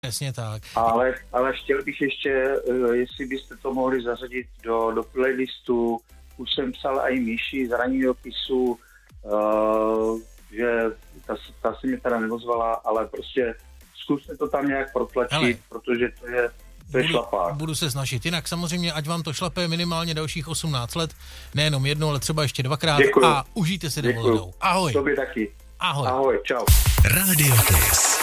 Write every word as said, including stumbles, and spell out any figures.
Přesně tak. Ale, ale chtěl bych ještě, uh, jestli byste to mohli zařadit do, do playlistu. Už jsem psal i Míši z ranního pisu, uh, že ta, ta se mi teda neozvala, ale prostě zkuste to tam nějak protlačit, ale protože to je, to je budu, šlapák. Budu se snažit. Jinak samozřejmě, ať vám to šlape minimálně dalších osmnáct let, nejenom jednou, ale třeba ještě dvakrát. Děkuju. A užijte si dovolenou. Ahoj. Tobě taky. Ahoj. Ahoj, čau. Radio Kiss.